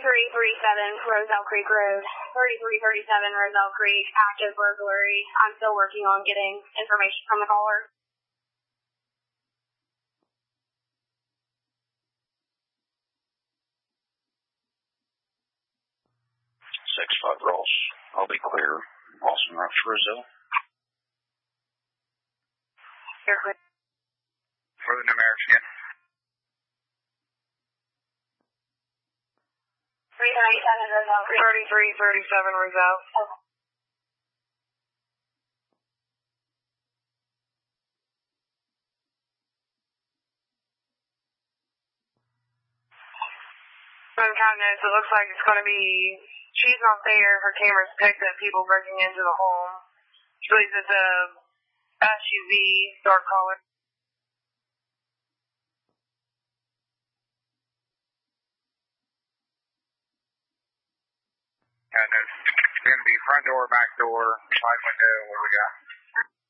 Roselle Creek Road, 3337 Roselle Creek, active burglary. I'm still working on getting information from the caller. 6-5 Ross. I'll be clear. Boston Route to Roselle. You're clear. For the numerics again. 3337 Roselle Creek. 3337 Roselle. I'm counting it, so it looks like it's going to be, she's not there, her camera's picked up people breaking into the home. She believes it's a SUV, dark color. And it's going to be front door, back door, side window, what do we got?